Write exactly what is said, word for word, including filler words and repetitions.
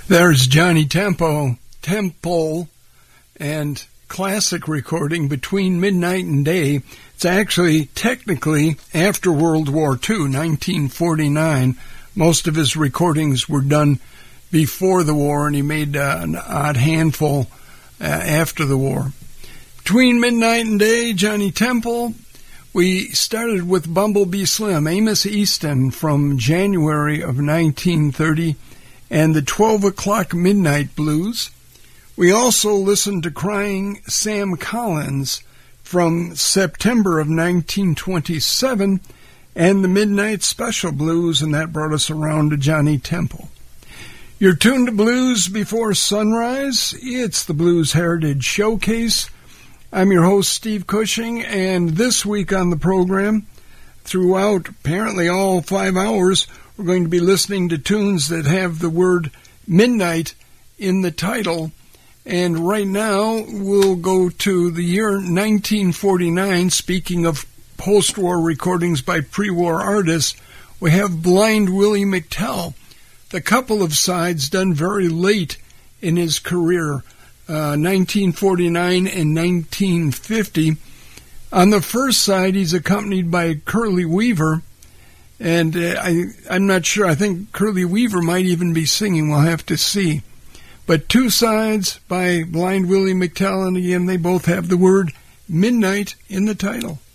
There's Johnny Tempo, Temple, and classic recording Between Midnight and Day. It's actually technically after World War Two, nineteen forty-nine. Most of his recordings were done before the war, and he made uh, an odd handful uh, after the war. Between Midnight and Day, Johnny Temple. We started with Bumblebee Slim, Amos Easton from January of nineteen thirty, and the twelve o'clock Midnight Blues. We also listened to Crying Sam Collins from September of nineteen twenty-seven, and the Midnight Special Blues, and that brought us around to Johnny Temple. You're tuned to Blues Before Sunrise. It's the Blues Heritage Showcase. I'm your host, Steve Cushing, and this week on the program, throughout apparently all five hours, we're going to be listening to tunes that have the word midnight in the title. And right now, we'll go to the year nineteen forty-nine. Speaking of post-war recordings by pre-war artists, we have Blind Willie McTell, the couple of sides done very late in his career, uh, nineteen forty-nine and nineteen fifty. On the first side, he's accompanied by Curly Weaver, and uh, I, I'm not sure. I think Curly Weaver might even be singing. We'll have to see. But two sides by Blind Willie McTell, and again, they both have the word midnight in the title.